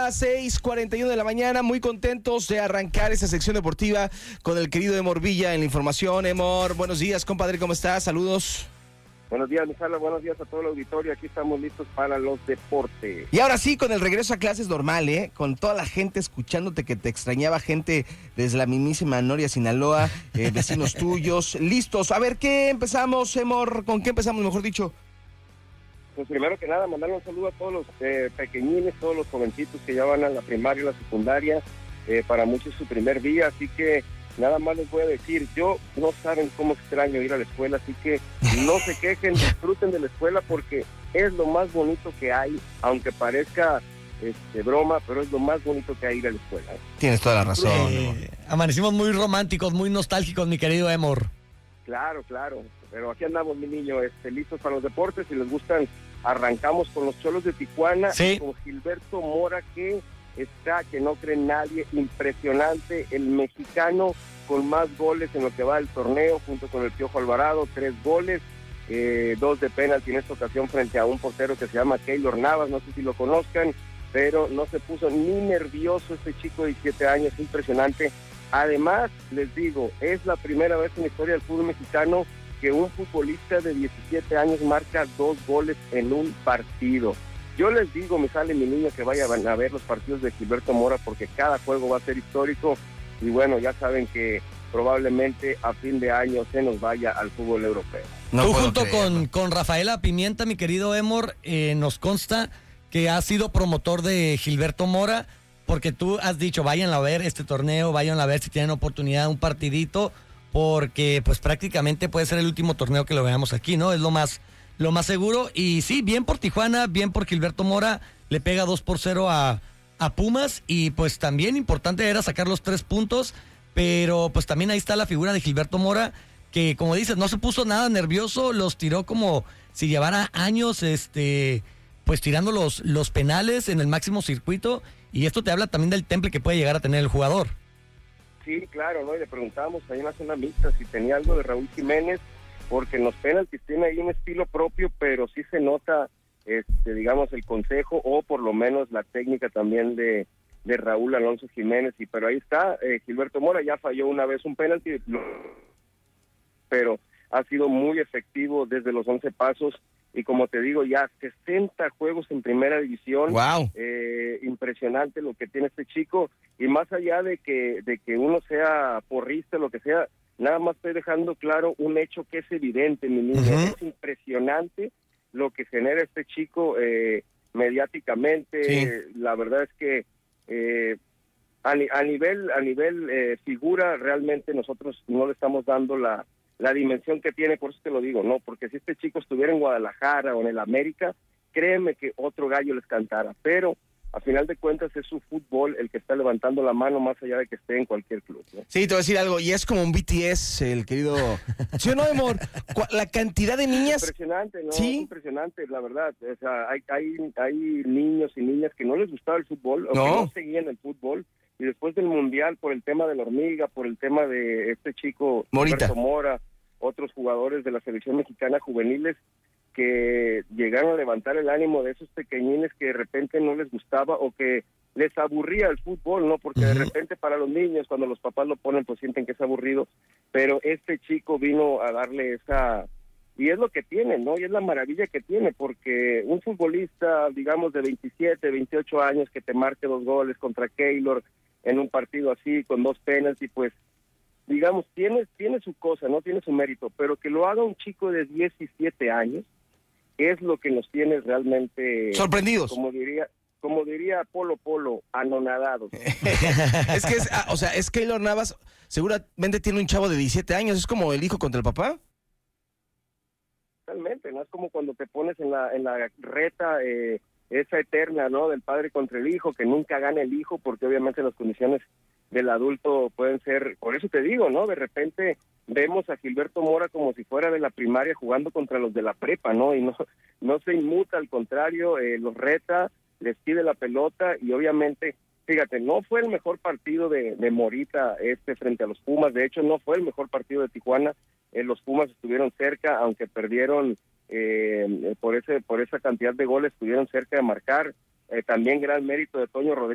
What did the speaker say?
las 6:41 de la mañana, muy contentos de arrancar esta sección deportiva con el querido Emor Villa en la información. Emor, buenos días, compadre, ¿cómo estás? Saludos. Buenos días, Mijala, buenos días a todo el auditorio, aquí estamos listos para los deportes. Y ahora sí, con el regreso a clases normal, con toda la gente escuchándote, que te extrañaba, gente desde la mismísima Noria, Sinaloa, vecinos tuyos, listos. A ver, ¿qué empezamos, Emor? ¿Con qué empezamos, mejor dicho? Pues primero que nada, mandarle un saludo a todos los pequeñines, todos los jovencitos que ya van a la primaria y la secundaria, para muchos es su primer día, así que nada más les voy a decir, yo no saben cómo extraño ir a la escuela, así que no se quejen, disfruten de la escuela porque es lo más bonito que hay, aunque parezca broma, pero es lo más bonito que hay ir a la escuela. Tienes toda la razón. Amanecimos muy románticos, muy nostálgicos, mi querido Emor. Claro, pero aquí andamos, mi niño, listos para los deportes. Si les gustan, arrancamos con los Cholos de Tijuana, sí, y con Gilberto Mora, que no cree nadie, impresionante, el mexicano con más goles en lo que va del torneo, junto con el Piojo Alvarado, 3 goles, 2 de penalti en esta ocasión frente a un portero que se llama Keylor Navas, no sé si lo conozcan, pero no se puso ni nervioso este chico de 17 años, impresionante. Además, les digo, es la primera vez en la historia del fútbol mexicano que un futbolista de 17 años marca 2 goles en un partido. Yo les digo, me sale mi niño, que vayan a ver los partidos de Gilberto Mora porque cada juego va a ser histórico y bueno, ya saben que probablemente a fin de año se nos vaya al fútbol europeo. Tú junto con Rafaela Pimienta, mi querido Emor, nos consta que has sido promotor de Gilberto Mora porque tú has dicho, vayan a ver este torneo, vayan a ver si tienen oportunidad, un partidito, porque pues prácticamente puede ser el último torneo que lo veamos aquí, ¿no? Es lo más seguro. Y sí, bien por Tijuana, bien por Gilberto Mora, le pega 2-0 a Pumas, y pues también importante era sacar los 3 puntos, pero pues también ahí está la figura de Gilberto Mora, que como dices, no se puso nada nervioso, los tiró como si llevara años, pues tirando los penales en el máximo circuito, y esto te habla también del temple que puede llegar a tener el jugador. Sí, claro, ¿no? Y le preguntábamos ahí en la zona mixta si tenía algo de Raúl Jiménez, porque en los penaltis tiene ahí un estilo propio, pero sí se nota, digamos, el consejo, o por lo menos la técnica también de Raúl Alonso Jiménez, pero ahí está, Gilberto Mora ya falló una vez un penalti, pero ha sido muy efectivo desde los 11 pasos, y como te digo, ya 60 juegos en primera división. Wow. Impresionante lo que tiene este chico, y más allá de que uno sea porrista, lo que sea, nada más estoy dejando claro un hecho que es evidente, mi niño. Uh-huh. Es impresionante lo que genera este chico mediáticamente. Sí. La verdad es que a nivel figura, realmente nosotros no le estamos dando la dimensión que tiene, por eso te lo digo, ¿no? Porque si este chico estuviera en Guadalajara o en el América, créeme que otro gallo les cantara, pero a final de cuentas es su fútbol el que está levantando la mano, más allá de que esté en cualquier club, ¿no? Sí, te voy a decir algo, y es como un BTS, el querido... ¿Sí o no, Emor? La cantidad de niñas... Impresionante, ¿no? Sí. Impresionante, la verdad. O sea, hay niños y niñas que no les gustaba el fútbol, o no, que no seguían el fútbol, y después del Mundial, por el tema de la hormiga, por el tema de este chico, Morita, Roberto Mora, otros jugadores de la selección mexicana juveniles, que llegaron a levantar el ánimo de esos pequeñines que de repente no les gustaba o que les aburría el fútbol, ¿no? Porque de repente para los niños, cuando los papás lo ponen, pues sienten que es aburrido, pero este chico vino a darle esa... Y es lo que tiene, ¿no? Y es la maravilla que tiene, porque un futbolista, digamos, de 27, 28 años, que te marque 2 goles contra Keylor en un partido así, con 2 penaltis, pues, digamos, tiene su cosa, ¿no? Tiene su mérito, pero que lo haga un chico de 17 años, es lo que nos tiene realmente... sorprendidos. Como diría Polo, anonadados. es Keylor Navas, seguramente tiene un chavo de 17 años, es como el hijo contra el papá. Totalmente, ¿no? Es como cuando te pones en la reta esa eterna, ¿no? Del padre contra el hijo, que nunca gana el hijo, porque obviamente las condiciones del adulto pueden ser... Por eso te digo, ¿no? De repente vemos a Gilberto Mora como si fuera de la primaria jugando contra los de la prepa, ¿no? Y no se inmuta, al contrario, los reta, les pide la pelota, y obviamente, fíjate, no fue el mejor partido de Morita frente a los Pumas. De hecho, no fue el mejor partido de Tijuana. Los Pumas estuvieron cerca, aunque perdieron por esa cantidad de goles, estuvieron cerca de marcar. También gran mérito de Toño Rodríguez.